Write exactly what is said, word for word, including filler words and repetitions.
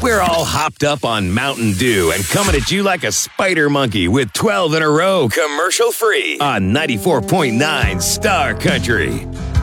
We're all hopped up on Mountain Dew and coming at you like a spider monkey with twelve in a row commercial free on ninety-four point nine Star Country.